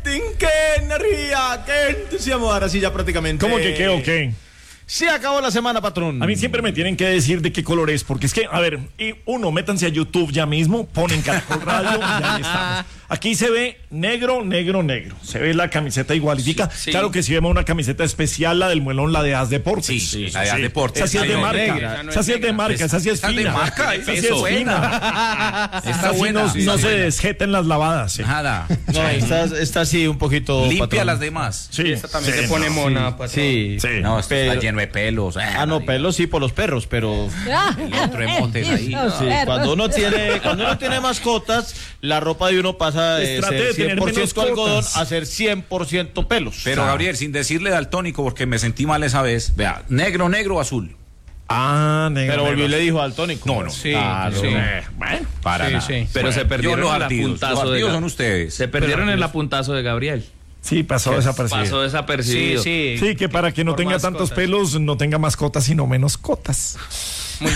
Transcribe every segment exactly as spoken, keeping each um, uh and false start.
rating, qué energía, qué entusiasmo. Ahora sí ya prácticamente. ¿Cómo que qué o qué? Se acabó la semana, patrón. A mí siempre me tienen que decir de qué color es, porque es que, a ver, y uno, métanse a YouTube ya mismo, ponen Caracol Radio, ya estamos. Aquí se ve negro, negro, negro. Se ve la camiseta igualitica. Sí, sí. Claro que si vemos una camiseta especial, la del Muelón, la de As Deportes. Sí, sí, la de As Deportes. Esa sí es de marca. Esa sí es de marca, esa sí es fina. de marca, esa sí es fina. Está buena. No, no se desjeten las lavadas. Sí. Nada. No, esta, esta sí un poquito. Limpia patrón. Las demás. Sí. Esta también sí, se pone no, mona, sí. patrón. Sí, sí. No, esto pero, está lleno de pelos. Ah, no, pelos sí por los perros, pero el otro emotes ahí. No, sí. Cuando uno tiene, cuando uno tiene mascotas, la ropa de uno pasa de ser cien por ciento algodón a ser cien por ciento pelos. Pero Gabriel, sin decirle daltónico, porque me sentí mal esa vez. Vea, negro, negro, azul. Ah, negro. Pero volvió y negro. le dijo daltónico. No, no. Sí, claro. sí. Eh, bueno, para sí, nada. sí. Pero bueno, se perdieron los en el ardidos, apuntazo los ardidos de son ustedes. Se perdieron Pero, en el apuntazo de Gabriel. Sí, pasó desapercibido. Pasó desapercibido. Sí, sí. Sí, que para que no Por tenga mascotas. tantos pelos, no tenga mascotas, sino menos cotas. Muy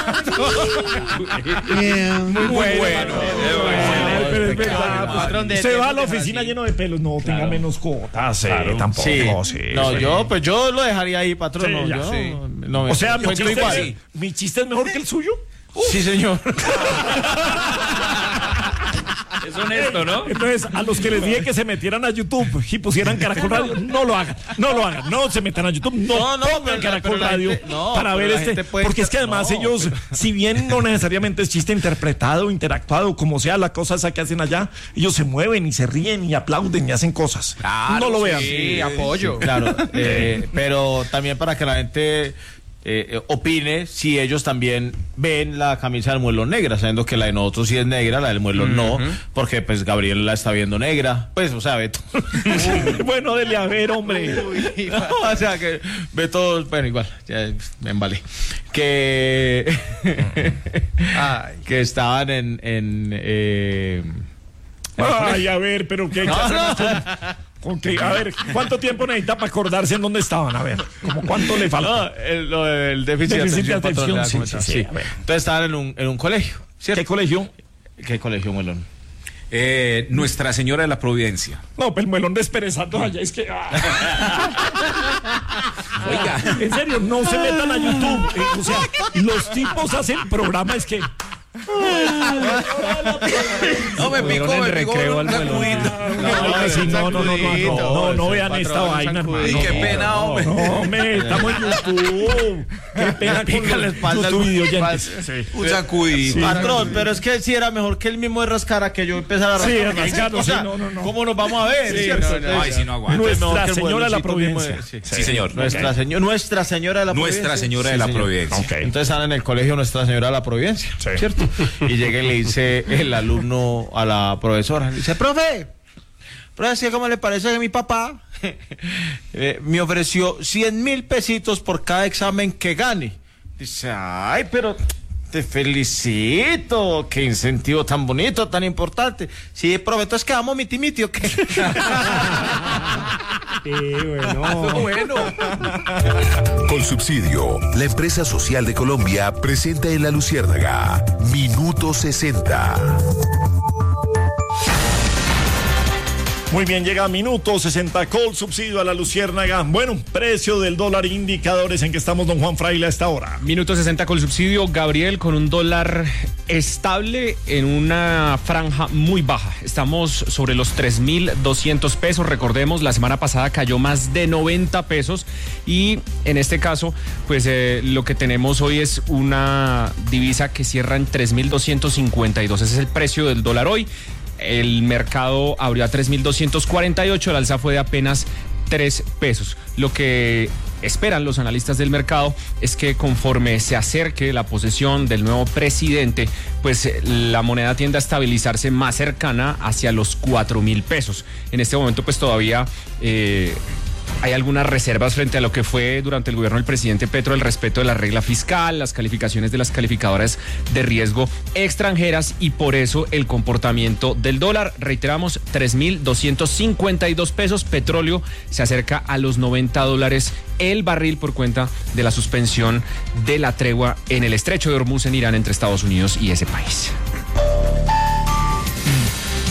Yeah. Muy bueno. Ay, pero es verdad, Patrón de- se de- va a la de- oficina así. lleno de pelos, no tenga menos cotas, eh, tampoco. Sí. Sí, no, sí. yo, pues yo lo dejaría ahí, patrón. Sí, no, ya, yo, sí. no me- O sea, mi cuento chiste, igual. es, mi chiste es mejor que el suyo. Sí, señor. Es honesto, ¿no? Entonces, a los que les dije que se metieran a YouTube y pusieran Caracol Radio, no lo hagan, no lo hagan, no se metan a YouTube, no, No, no, pongan pero- Caracol pero la Radio gente- no, para pero ver la este, gente puede porque es que inter- además no, ellos, pero- si bien no necesariamente es chiste interpretado, interactuado, como sea la cosa esa que hacen allá, ellos se mueven y se ríen y aplauden y hacen cosas. Claro, no lo vean. Sí, apoyo. Claro, eh, pero también para que la gente eh, opine si ellos también ven la camisa del Muelón negra, sabiendo que la de nosotros sí es negra, la del Muelón no, porque pues Gabriel la está viendo negra, pues, o sea, Beto. Bueno, dele a ver, hombre. O sea, que Beto, bueno, igual, ya me embalé. Que, Ay. que estaban en... en eh, Ay, a ver, pero qué. ¿qué hacemos con- con qué? A ver, ¿cuánto tiempo necesita para acordarse en dónde estaban? A ver, ¿cómo cuánto le falta? no, el, lo del déficit, Déficit de de atención, atención, patrón, sí, le sí, voy a sí, a ver. Entonces estaban en un, en un colegio, ¿cierto? ¿Qué colegio? ¿Qué colegio, Muelón? Eh, Nuestra Señora de la Providencia. No, pues el Muelón desperezando allá, es que. ah. Oiga. En serio, no se metan a YouTube. eh, o sea, los tipos hacen programa, es que. No me picó, me picó recreo al una Muelón. cudita. No, sí, no, no, no, no, no, no, no vean Patrón, esta un vaina, hermano. sacudidito. Y qué pena, hombre. No, hombre, estamos en YouTube. Qué pena Pica con la los espalda YouTube al- videoyentes. Sí. Un sacudito. Patrón, pero es que si era mejor que él mismo rascara que yo empezara a Sí, rascar. rascarlo, O sea, sí, no, no, no. ¿cómo nos vamos a ver? Sí, ¿cierto? no, no. Ay, si no aguanto. Entonces, mejor Nuestra que el Señora de la Mueloncito mismo Providencia. de- sí. Sí, señor. Nuestra, señor, Nuestra Señora de la Providencia. Nuestra Señora de Sí, la señor. Providencia. Ok. Entonces están en el colegio Nuestra Señora de la Providencia, Sí. ¿cierto? Y llega y le dice el alumno a la profesora, le dice, profe, profe, ¿cómo le parece que mi papá eh, me ofreció cien mil pesitos por cada examen que gane? Dice, ay, pero te felicito, qué incentivo tan bonito, tan importante. Sí, profe, entonces quedamos miti miti, ¿o qué? Sí, bueno. Bueno. Con Subsidio, la empresa social de Colombia presenta en La Luciérnaga Minuto sesenta. Muy bien, llega a minuto sesenta Col Subsidio a la Luciérnaga. Bueno, precio del dólar, indicadores en que estamos, don Juan Fraile, a esta hora. Minuto sesenta con el subsidio, Gabriel, con un dólar estable en una franja muy baja. Estamos sobre los tres mil doscientos pesos. Recordemos, la semana pasada cayó más de noventa pesos y en este caso, pues eh, lo que tenemos hoy es una divisa que cierra en tres mil doscientos cincuenta y dos. Ese es el precio del dólar hoy. El mercado abrió a tres mil doscientos cuarenta y ocho, el alza fue de apenas tres pesos. Lo que esperan los analistas del mercado es que conforme se acerque la posesión del nuevo presidente, pues la moneda tiende a estabilizarse más cercana hacia los cuatro mil pesos. En este momento pues todavía eh, hay algunas reservas frente a lo que fue durante el gobierno del presidente Petro el respeto de la regla fiscal, las calificaciones de las calificadoras de riesgo extranjeras y por eso el comportamiento del dólar. Reiteramos, tres mil doscientos cincuenta y dos pesos. Petróleo se acerca a los noventa dólares el barril por cuenta de la suspensión de la tregua en el estrecho de Hormuz en Irán entre Estados Unidos y ese país.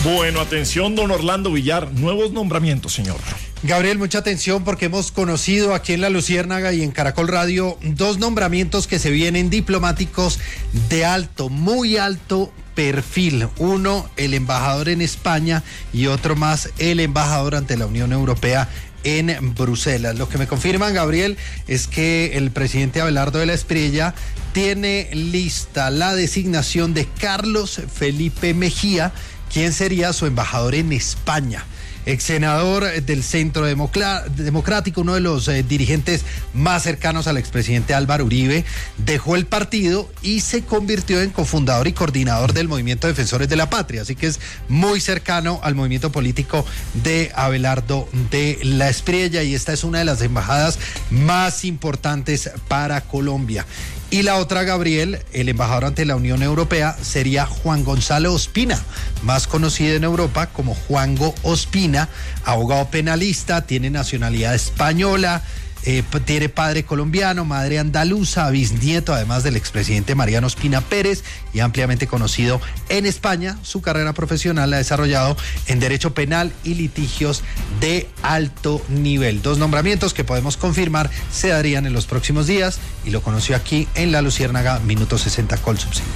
Bueno, atención, don Orlando Villar, nuevos nombramientos, señor. Gabriel, mucha atención porque hemos conocido aquí en La Luciérnaga y en Caracol Radio dos nombramientos que se vienen diplomáticos de alto, muy alto perfil. Uno, el embajador en España, y otro más, el embajador ante la Unión Europea en Bruselas. Lo que me confirman, Gabriel, es que el presidente Abelardo de la Espriella tiene lista la designación de Carlos Felipe Mejía, quien sería su embajador en España. Ex senador del Centro Democrático, uno de los eh, dirigentes más cercanos al expresidente Álvaro Uribe, dejó el partido y se convirtió en cofundador y coordinador del Movimiento Defensores de la Patria, así que es muy cercano al movimiento político de Abelardo de la Espriella, y esta es una de las embajadas más importantes para Colombia. Y la otra, Gabriel, el embajador ante la Unión Europea, sería Juan Gonzalo Ospina, más conocido en Europa como Juango Ospina, abogado penalista, tiene nacionalidad española, eh, tiene padre colombiano, madre andaluza, bisnieto además del expresidente Mariano Ospina Pérez, y ampliamente conocido en España. Su carrera profesional la ha desarrollado en derecho penal y litigios de alto nivel. Dos nombramientos que podemos confirmar se darían en los próximos días, y lo conoció aquí en La Luciérnaga, Minuto sesenta Col Subsidio.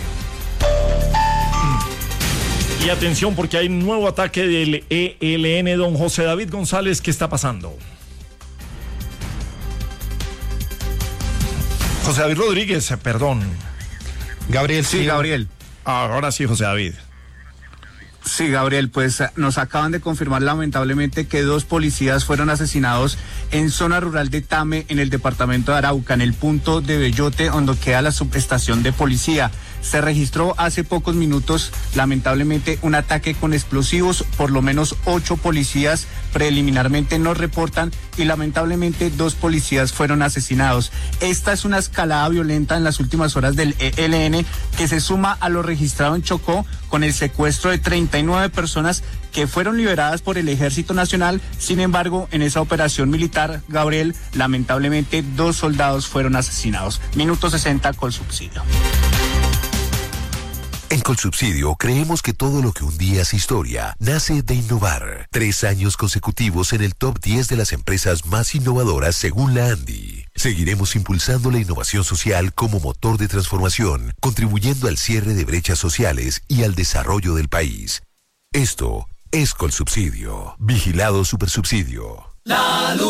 Y atención, porque hay un nuevo ataque del E L N. Don José David González, ¿qué está pasando? José David Rodríguez, perdón. Gabriel, sí, Gabriel. Ahora sí, José David. Sí, Gabriel, pues nos acaban de confirmar lamentablemente que dos policías fueron asesinados en zona rural de Tame, en el departamento de Arauca, en el punto de Bellote, donde queda la subestación de policía. Se registró hace pocos minutos, lamentablemente, un ataque con explosivos. Por lo menos ocho policías preliminarmente nos reportan, y lamentablemente dos policías fueron asesinados. Esta es una escalada violenta en las últimas horas del E L N, que se suma a lo registrado en Chocó con el secuestro de treinta y nueve personas que fueron liberadas por el Ejército Nacional. Sin embargo, en esa operación militar, Gabriel, lamentablemente dos soldados fueron asesinados. Minuto sesenta, Colsubsidio. En Colsubsidio creemos que todo lo que un día es historia nace de innovar. Tres años consecutivos en el top diez de las empresas más innovadoras según la ANDI. Seguiremos impulsando la innovación social como motor de transformación, contribuyendo al cierre de brechas sociales y al desarrollo del país. Esto es Colsubsidio. Vigilado Supersubsidio. La luz.